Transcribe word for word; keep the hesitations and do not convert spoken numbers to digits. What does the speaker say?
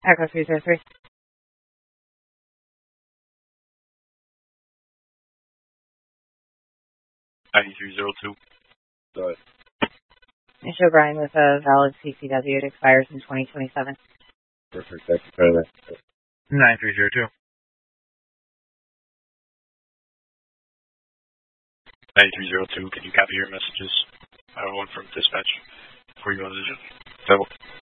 Echo three zero three. ninety-three zero two. Go ahead. Mister O'Brien with a valid C C W. It expires in twenty twenty-seven. Perfect. Thank you for that. nine three zero two. ninety-three zero two, can you copy your messages? I have one from dispatch before you go to the gym.